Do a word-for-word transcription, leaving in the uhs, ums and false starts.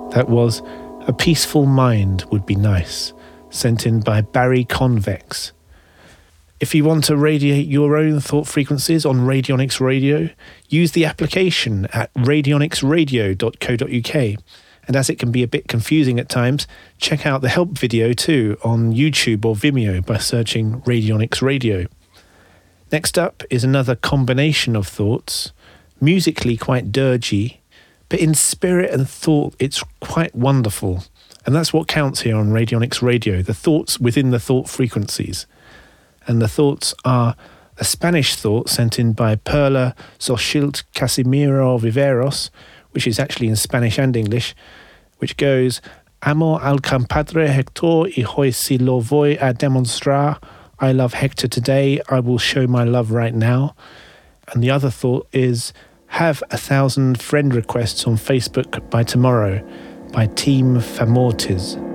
That was A Peaceful Mind Would Be Nice, sent in by Barry Convex. If you want to radiate your own thought frequencies on Radionics Radio, use the application at radionics radio dot co dot uk. And as it can be a bit confusing at times, check out the help video too on YouTube or Vimeo by searching Radionics Radio. Next up is another combination of thoughts, musically quite dirgy, but in spirit and thought it's quite wonderful. And that's what counts here on Radionics Radio, the thoughts within the thought frequencies. And the thoughts are a Spanish thought sent in by Perla Xochitl Casimiro Viveros, which is actually in Spanish and English, which goes, Amo al compadre Hector y hoy si lo voy a demostrar. I love Hector today, I will show my love right now. And the other thought is, have a thousand friend requests on Facebook by tomorrow, by Team Famortiz.